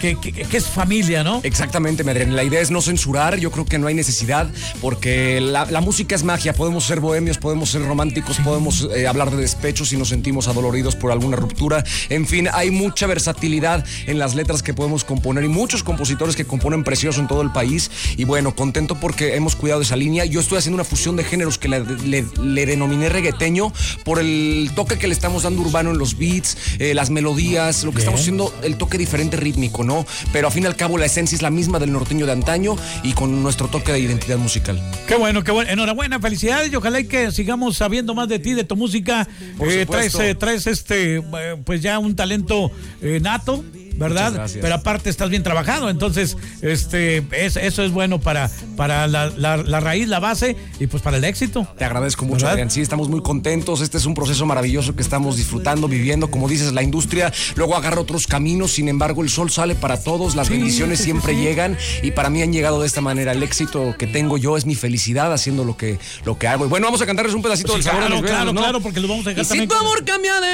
que es familia, ¿no? Exactamente, Adrián. La idea es no censurar. Yo creo que no hay necesidad porque la música es magia. Podemos ser bohemios, podemos ser románticos, podemos hablar de despechos si nos sentimos adoloridos por alguna ruptura. En fin, hay mucha versatilidad en las letras que podemos componer y muchos compositores que componen precioso en todo el país. Y bueno, contento porque hemos cuidado esa línea. Yo estoy haciendo una fusión de géneros que le denominé reggaeteño por el toque que le estamos dando urbano en los beats, las melodías, lo que estamos haciendo, el toque diferente rítmico, ¿no? Pero a fin y al cabo la esencia es la misma del norteño de antaño y con nuestro toque de identidad musical. Qué bueno, qué bueno. Enhorabuena, felicidades y ojalá y que sigamos sabiendo más de ti, de tu música. Traes pues ya un talento nato, ¿verdad? Pero aparte estás bien trabajado, entonces eso es bueno para la raíz, la base y pues para el éxito. Te agradezco mucho, ¿verdad? Adrián. Sí, estamos muy contentos. Este es un proceso maravilloso que estamos disfrutando, viviendo. Como dices, la industria luego agarra otros caminos, sin embargo el sol sale para todos, las bendiciones siempre llegan y para mí han llegado de esta manera. El éxito que tengo yo es mi felicidad haciendo lo que hago. Y bueno, vamos a cantarles un pedacito del sabor. Claro, porque lo vamos a dejar también. Si tu amor cambia de